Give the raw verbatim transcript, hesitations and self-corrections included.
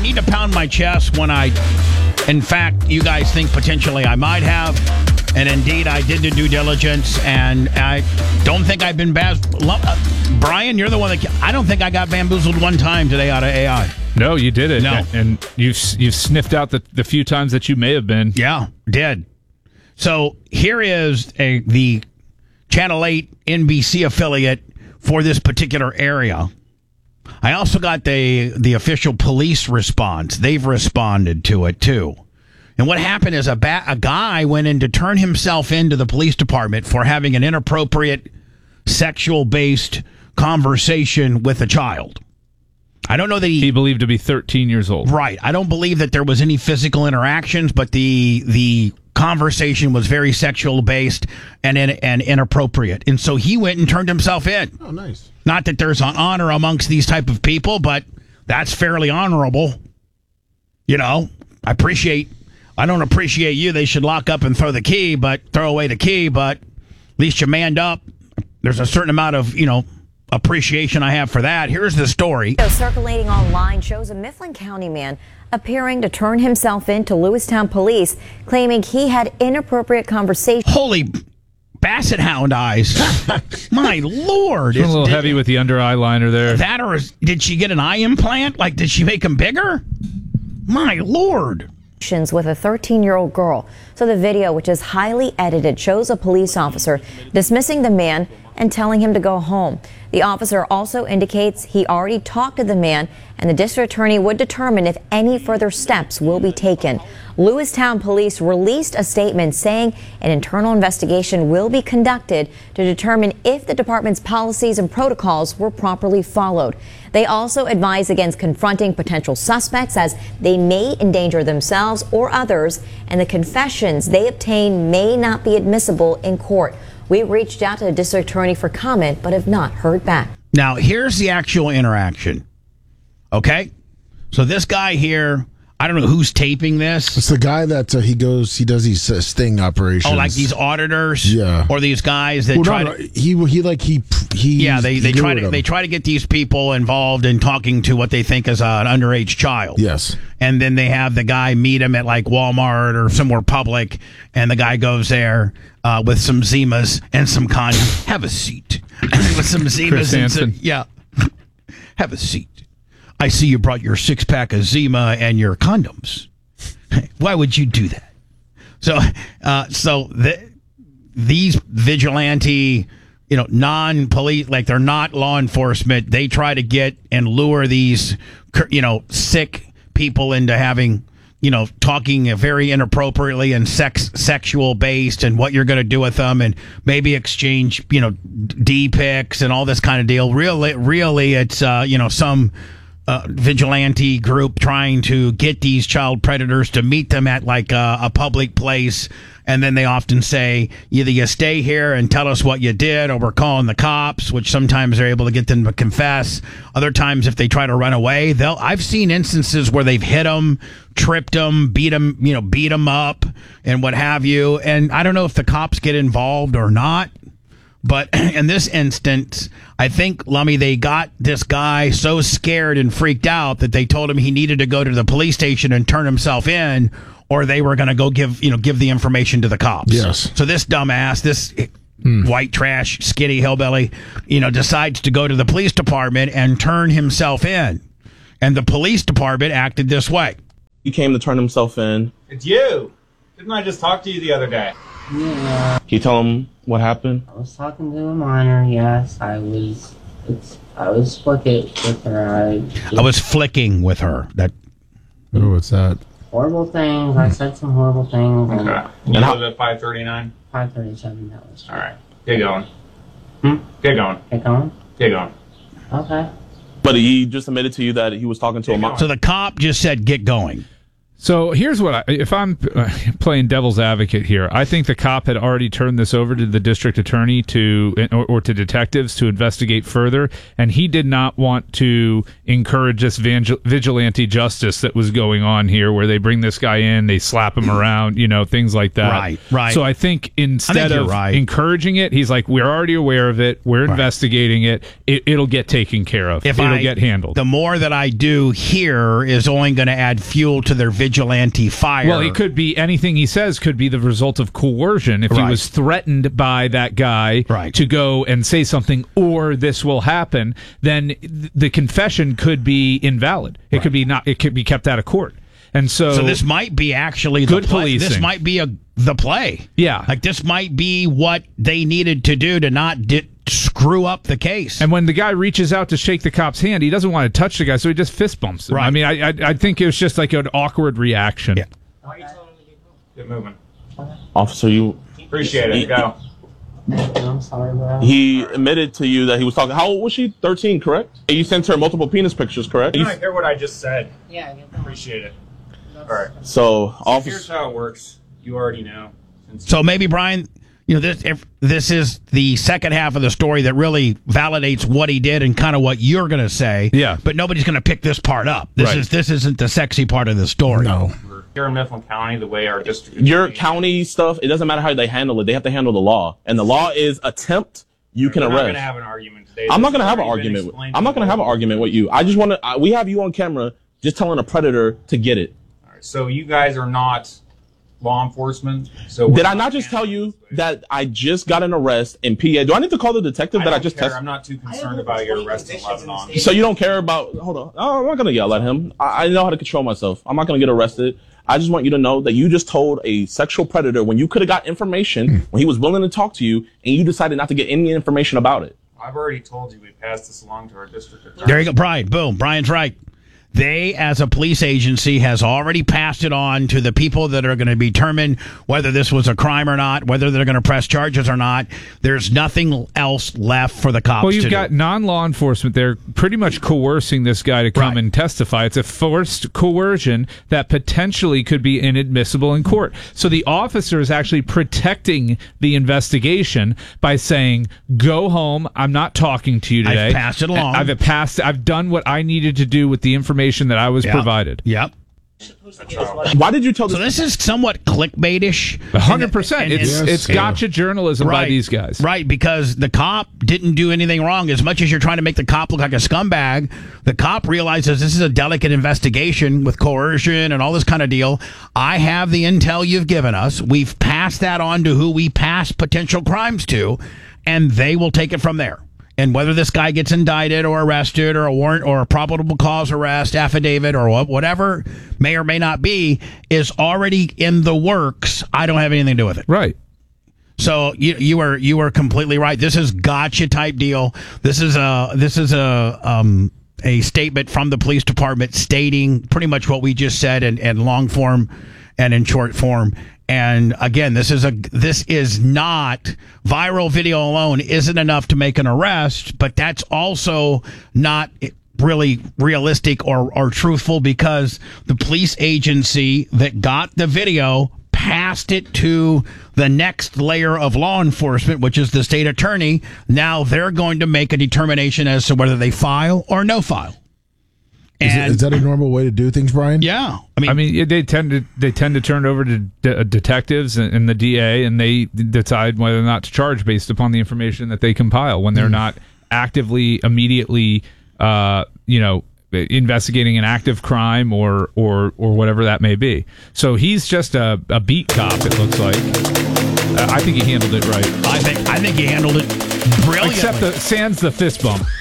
need to pound my chest when I, in fact, you guys think potentially I might have. And indeed, I did the due diligence, and I don't think I've been bad. Uh, Brian, you're the one that... I don't think I got bamboozled one time today out of A I. No, you did it. No. And you've, you've sniffed out the, the few times that you may have been. Yeah, did. So here is a the Channel eight N B C affiliate for this particular area. I also got the the official police response. They've responded to it, too. And what happened is a, ba- a guy went in to turn himself into the police department for having an inappropriate sexual-based conversation with a child. I don't know that he... He believed to be thirteen years old. Right. I don't believe that there was any physical interactions, but the the conversation was very sexual-based and, in, and inappropriate. And so he went and turned himself in. Oh, nice. Not that there's an honor amongst these type of people, but that's fairly honorable. You know, I appreciate... I don't appreciate you. They should lock up and throw the key, but throw away the key, but at least you manned up. There's a certain amount of, you know, appreciation I have for that. Here's the story. Circulating online shows a Mifflin County man appearing to turn himself in to Lewistown police, claiming he had inappropriate conversations. Holy basset hound eyes. My Lord. It's a little did, heavy with the under eyeliner there. That or is, did she get an eye implant? Like, did she make him bigger? My Lord. With a thirteen-year-old girl. So the video, which is highly edited, shows a police officer dismissing the man and telling him to go home. The officer also indicates he already talked to the man, and the district attorney would determine if any further steps will be taken. Lewistown police released a statement saying an internal investigation will be conducted to determine if the department's policies and protocols were properly followed. They also advise against confronting potential suspects as they may endanger themselves or others, and the confessions they obtain may not be admissible in court. We reached out to the district attorney for comment, but have not heard back. Now, here's the actual interaction. Okay? So this guy here, I don't know who's taping this. It's the guy that uh, he goes, he does these uh, sting operations. Oh, like these auditors? Yeah. Or these guys that well, try no, no, to... He, he like, he, he Yeah, they, they, try to, them. they try to get these people involved in talking to what they think is an underage child. Yes. And then they have the guy meet him at like Walmart or somewhere public, and the guy goes there uh, with some Zimas and some condoms. Have a seat. With some Zimas Chris and Hansen. some, yeah. Have a seat. I see you brought your six pack of Zima and your condoms. Why would you do that? So, uh, so the, these vigilante, you know, non-police, like they're not law enforcement. They try to get and lure these, you know, sick people into having, you know, talking very inappropriately and sex sexual based and what you're going to do with them, and maybe exchange, you know, D pics and all this kind of deal. Really, really, it's uh, you know, some. Uh, vigilante group trying to get these child predators to meet them at like a, a public place, and then they often say either you stay here and tell us what you did, or we're calling the cops, which sometimes they're able to get them to confess. Other times, if they try to run away, they'll. I've seen instances where they've hit them, tripped them, beat them, you know, beat them up, and what have you. And I don't know if the cops get involved or not. But in this instance, I think, Lummy, they got this guy so scared and freaked out that they told him he needed to go to the police station and turn himself in, or they were going to go give, you know, give the information to the cops. Yes. So this dumbass, this hmm. white trash, skinny hillbilly, you know, decides to go to the police department and turn himself in. And the police department acted this way. He came to turn himself in. It's you. Didn't I just talk to you the other day? Yeah. Can you tell him what happened? I was talking to a minor, yes. I was it's I was flicking with her. I, I was flicking with her. That Oh, what's that? Horrible things. I said some horrible things. Okay. And You live at five thirty-nine? five thirty-seven, that was All right. Get going. Hmm? Get going. Get going? Get going. Okay. But he just admitted to you that he was talking to a mom. So the cop just said, get going. So here's what I, if I'm uh, playing devil's advocate here, I think the cop had already turned this over to the district attorney to or, or to detectives to investigate further, and he did not want to encourage this vangel- vigilante justice that was going on here, where they bring this guy in, they slap him around, you know, things like that. Right, right. So I think instead I think of right. encouraging it, he's like, we're already aware of it, we're Right. investigating it, it, it'll get taken care of, If it'll I, get handled. The more that I do here is only going to add fuel to their vigilante fire. Well, it could be anything he says could be the result of coercion. If Right. he was threatened by that guy Right. to go and say something, or this will happen, then th- the confession could be invalid. It Right. could be not. It could be kept out of court. And so, So this might be actually Good the play. policing. This might be a the play. Yeah. like this might be what they needed to do to not di- screw up the case. and when the guy reaches out to shake the cop's hand, he doesn't want to touch the guy, so he just fist bumps him. Right. I mean, I, I I think it was just like an awkward reaction. Yeah. Get moving. Officer, you. Appreciate it. Go. I'm sorry, bro. He admitted to you that he was talking. How old was she? thirteen, correct? And you sent her multiple penis pictures, correct? You don't hear what I just said. Yeah, get that. Appreciate it. All right. So, Here's officer. how it works. You already know. Since So maybe Brian, you know, this if this is the second half of the story that really validates what he did and kind of what you're going to say. Yeah. But nobody's going to pick this part up. This Right. is this isn't the sexy part of the story. No. we're here in Mifflin County, the way our district. Your county stuff, it doesn't matter how they handle it. They have to handle the law. And the law is attempt, you can We're not going arrest. to have an argument today. I'm This not going to has have an already been argument. With, explained I'm not to going to have an both. argument with you. I just want to. We have you on camera just telling a predator to get it. All right, so you guys are not law enforcement. So we're Did I not just tell you that I just got an arrest in P A? Do I need to call the detective I that I don't just care. tested? I'm not too concerned about your arrest in Lebanon. So you don't care about? Hold on. Oh, I'm not gonna yell at him. I, I know how to control myself. I'm not gonna get arrested. I just want you to know that you just told a sexual predator when you could have got information when he was willing to talk to you, and you decided not to get any information about it. I've already told you we passed this along to our district attorney. There you go, Brian. Boom. Brian's right. They, as a police agency, has already passed it on to the people that are going to determine whether this was a crime or not, whether they're going to press charges or not. There's nothing else left for the cops Well, to you've do. got non-law enforcement. They're pretty much coercing this guy to come Right. and testify. It's a forced coercion that potentially could be inadmissible in court. So the officer is actually protecting the investigation by saying, "Go home. I'm not talking to you I've today. passed it along. I've passed. I've done what I needed to do with the information that I was Yep. provided." Yep. Why did you tell So this? this is somewhat clickbaitish. A hundred percent. And- It's and- it's gotcha journalism by these guys. Right, because the cop didn't do anything wrong. As much as you're trying to make the cop look like a scumbag, the cop realizes this is a delicate investigation with coercion and all this kind of deal. I have the intel you've given us. We've passed that on to who we pass potential crimes to, and they will take it from there. And whether this guy gets indicted or arrested or a warrant or a probable cause arrest affidavit or wha- whatever may or may not be is already in the works. I don't have anything to do with it. Right. So you you were you were completely right. This is gotcha type deal. This is a this is a um a statement from the police department stating pretty much what we just said in, in long form and in short form. And again, this is a this is not viral video alone isn't enough to make an arrest, but that's also not really realistic or, or truthful because the police agency that got the video passed it to the next layer of law enforcement, which is the state attorney. Now they're going to make a determination as to whether they file or no file. Is, it, And is that a normal way to do things, Brian? yeah, I mean, I mean, yeah, they tend to they tend to turn it over to de- detectives and, and the D A, and they decide whether or not to charge based upon the information that they compile when they're not actively, immediately, uh, you know, investigating an active crime or or or whatever that may be. So he's just a, a beat cop. It looks like. Uh, I think he handled it right, I think I think he handled it brilliantly. except the sans the fist bump.